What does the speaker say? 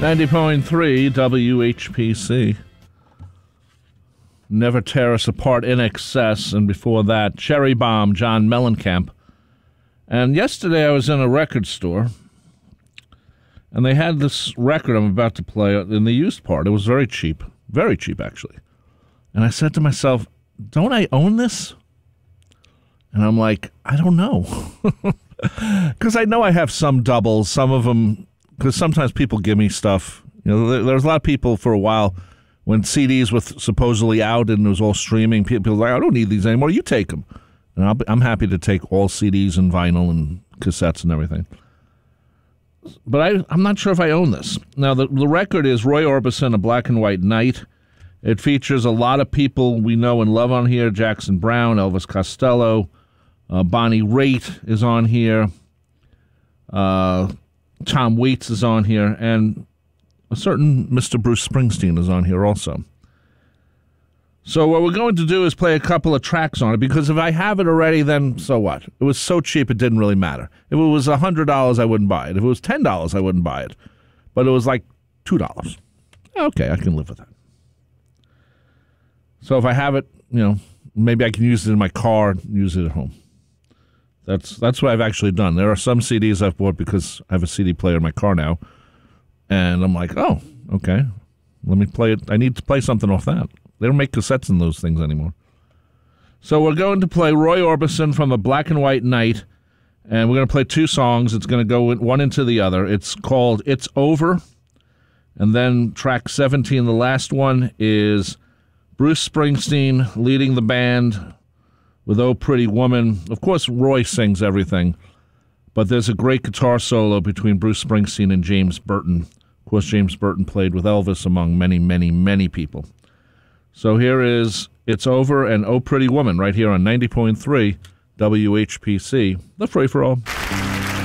90.3 WHPC. Never Tear Us Apart, In Excess, and before that, Cherry Bomb, John Mellencamp. And yesterday I was in a record store, and they had this record I'm about to play in the used part. It was very cheap actually. And I said to myself, don't I own this? And I'm like, I don't know. Because I know I have some doubles, some of them, because sometimes people give me stuff. You know, there's a lot of people for a while when CDs were supposedly out and it was all streaming, people were like, I don't need these anymore. You take them. And I'm happy to take all CDs and vinyl and cassettes and everything. But I'm not sure if I own this. Now, the record is Roy Orbison, A Black and White Night. It features a lot of people we know and love on here. Jackson Browne, Elvis Costello, Bonnie Raitt is on here. Tom Waits is on here. And a certain Mr. Bruce Springsteen is on here also. So what we're going to do is play a couple of tracks on it, because if I have it already, then so what? It was so cheap it didn't really matter. If it was $100, I wouldn't buy it. If it was $10, I wouldn't buy it. But it was like $2. Okay, I can live with that. So if I have it, you know, maybe I can use it in my car, use it at home. That's what I've actually done. There are some CDs I've bought because I have a CD player in my car now. And I'm like, oh, okay, let me play it. I need to play something off that. They don't make cassettes in those things anymore. So we're going to play Roy Orbison from A Black and White Night, and we're going to play two songs. It's going to go one into the other. It's called It's Over, and then track 17, the last one, is Bruce Springsteen leading the band with Oh Pretty Woman. Of course, Roy sings everything, but there's a great guitar solo between Bruce Springsteen and James Burton. Of course, James Burton played with Elvis among many, many, many people. So here is It's Over and Oh Pretty Woman right here on 90.3 WHPC, the free-for-all.